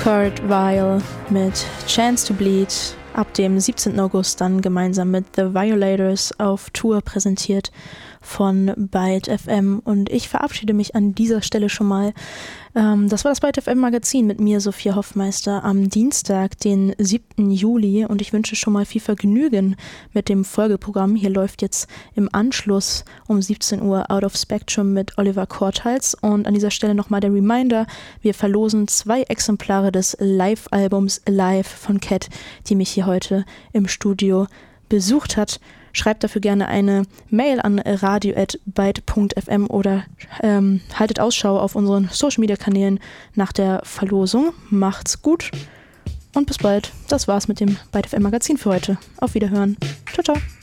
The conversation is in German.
Kurt Vile mit Chance to Bleed, ab dem 17. August dann gemeinsam mit The Violators auf Tour präsentiert von Byte FM. Und ich verabschiede mich an dieser Stelle schon mal. Das war das Byte FM Magazin mit mir, Sophia Hoffmeister, am Dienstag, den 7. Juli. Und ich wünsche schon mal viel Vergnügen mit dem Folgeprogramm. Hier läuft jetzt im Anschluss um 17 Uhr Out of Spectrum mit Oliver Korthals. Und an dieser Stelle nochmal der Reminder, wir verlosen 2 Exemplare des Live-Albums Live von Cat, die mich hier heute im Studio besucht hat. Schreibt dafür gerne eine Mail an radio@byte.fm oder haltet Ausschau auf unseren Social-Media-Kanälen nach der Verlosung. Macht's gut und bis bald. Das war's mit dem Byte FM Magazin für heute. Auf Wiederhören. Ciao, ciao.